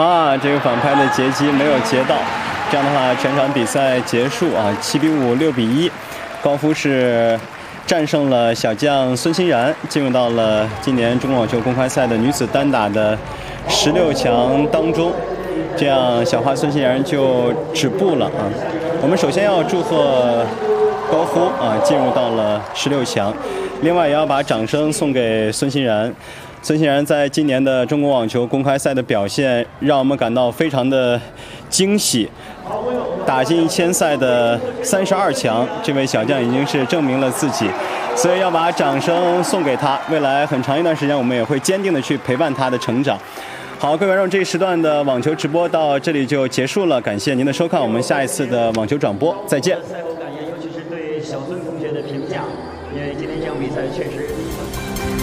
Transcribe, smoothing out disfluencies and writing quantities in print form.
啊，这个反拍的截击没有截到，这样的话全场比赛结束啊，7-5、6-1，高夫是战胜了小将孙欣然，进入到了今年中国网球公开赛的女子单打的16强当中。这样小花孙欣然就止步了啊。我们首先要祝贺高夫啊进入到了16强，另外也要把掌声送给孙欣然。孙欣然在今年的中国网球公开赛的表现让我们感到非常的惊喜，打进1000赛的32强，这位小将已经是证明了自己，所以要把掌声送给他。未来很长一段时间我们也会坚定的去陪伴他的成长。好，各位观众，这一时段的网球直播到这里就结束了，感谢您的收看，我们下一次的网球转播再见。 赛后感言，尤其是对小孙同学的评价，因为今天这场比赛确实